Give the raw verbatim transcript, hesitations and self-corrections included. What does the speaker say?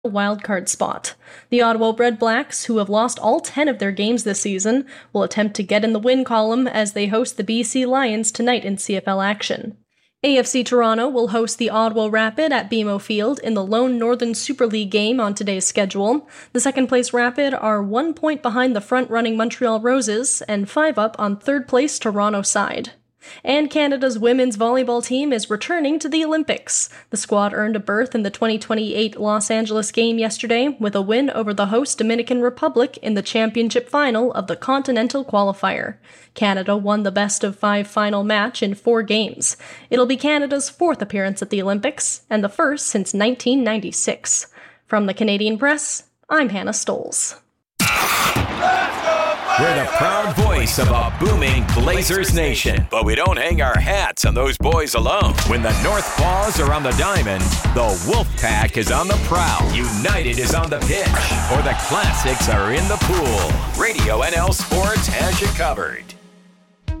wildcard spot. The Ottawa Red Blacks, who have lost all ten of their games this season, will attempt to get in the win column as they host the B C Lions tonight in C F L action. A F C Toronto will host the Ottawa Rapid at B M O Field in the lone Northern Super League game on today's schedule. The second-place Rapid are one point behind the front-running Montreal Roses and five up on third-place Toronto side. And Canada's women's volleyball team is returning to the Olympics. The squad earned a berth in the twenty twenty-eight Los Angeles game yesterday with a win over the host Dominican Republic in the championship final of the Continental Qualifier. Canada won the best-of-five final match in four games. It'll be Canada's fourth appearance at the Olympics, and the first since nineteen ninety-six. From the Canadian Press, I'm Hannah Stoles. We're the proud voice of a booming Blazers nation. But we don't hang our hats on those boys alone. When the North Paws are on the diamond, the Wolfpack is on the prowl. United is on the pitch, or the Classics are in the pool. Radio N L Sports has you covered.